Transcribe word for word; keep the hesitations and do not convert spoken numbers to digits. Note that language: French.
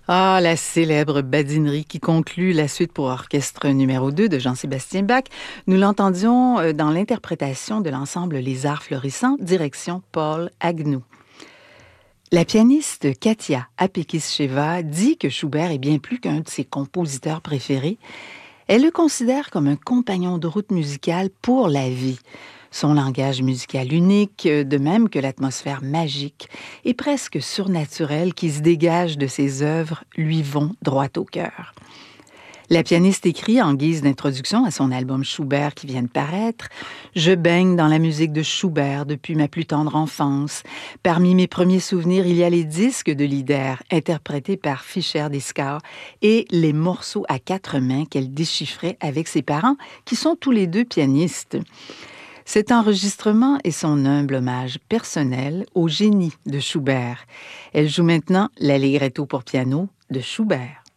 Ah, la célèbre badinerie qui conclut la suite pour orchestre numéro deux de Jean-Sébastien Bach. Nous l'entendions euh, dans l'interprétation de l'ensemble Les Arts Florissants, direction Paul Agnew. La pianiste Katia Apekis-Sheva dit que Schubert est bien plus qu'un de ses compositeurs préférés. Elle le considère comme un compagnon de route musicale pour la vie. Son langage musical unique, de même que l'atmosphère magique et presque surnaturelle qui se dégage de ses œuvres, lui vont droit au cœur. La pianiste écrit en guise d'introduction à son album Schubert qui vient de paraître « Je baigne dans la musique de Schubert depuis ma plus tendre enfance. Parmi mes premiers souvenirs, il y a les disques de Lieder, interprétés par Fischer-Dieskau, et les morceaux à quatre mains qu'elle déchiffrait avec ses parents, qui sont tous les deux pianistes. » Cet enregistrement est son humble hommage personnel au génie de Schubert. Elle joue maintenant l'Allegretto pour piano de Schubert.